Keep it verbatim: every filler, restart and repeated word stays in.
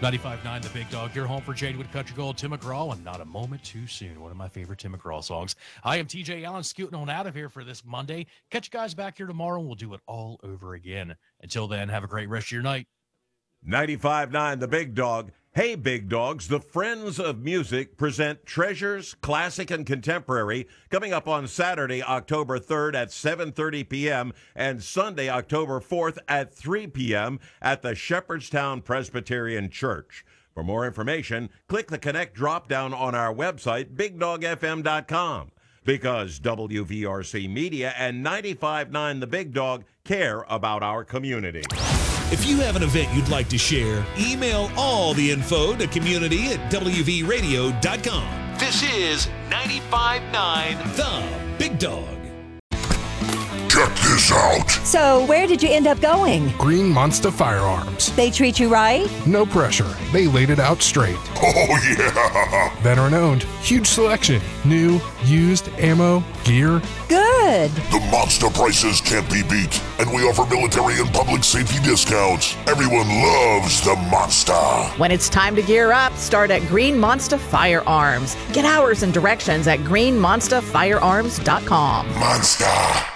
ninety-five point nine The Big Dog, your home for Jadewood Country Gold, Tim McGraw, and Not a Moment Too Soon, one of my favorite Tim McGraw songs. I am T J Allen, scooting on out of here for this Monday. Catch you guys back here tomorrow, and we'll do it all over again. Until then, have a great rest of your night. ninety-five point nine The Big Dog. Hey, Big Dogs, the Friends of Music present Treasures, Classic and Contemporary, coming up on Saturday, October third at seven thirty p.m. and Sunday, October fourth at three p.m. at the Shepherdstown Presbyterian Church. For more information, click the Connect drop-down on our website, big dog f m dot com, because W V R C Media and ninety-five point nine The Big Dog care about our community. If you have an event you'd like to share, email all the info to community at w v radio dot com. This is ninety-five point nine The Big Dog. Check this out. So, where did you end up going? Green Monster Firearms. They treat you right? No pressure. They laid it out straight. Oh, yeah. Veteran owned. Huge selection. New, used, ammo, gear. Good. The monster prices can't be beat, and we offer military and public safety discounts. Everyone loves the Monster. When it's time to gear up, start at Green Monster Firearms. Get hours and directions at green monster firearms dot com. Monster.